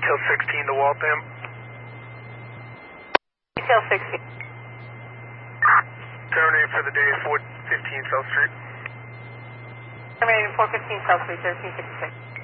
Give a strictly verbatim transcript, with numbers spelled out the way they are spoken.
Detail sixteen to Waltham. Detail sixteen. Terminating for the day, four fifteen South Street. Terminating four fifteen South Street, thirteen sixty-six.